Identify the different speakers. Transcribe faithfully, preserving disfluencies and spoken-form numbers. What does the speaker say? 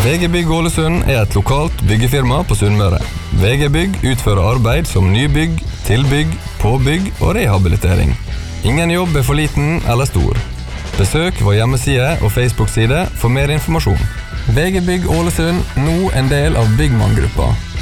Speaker 1: V G Bygg Ålesund er et lokalt byggefirma på Sunnmøre. V G Bygg utfører arbeid som nybygg, tilbygg, påbygg og rehabilitering. Ingen jobb er for liten eller stor. Besøk vår hjemmeside og Facebook-side for mer informasjon. V G Bygg Ålesund, nå en del av Byggmann-gruppa.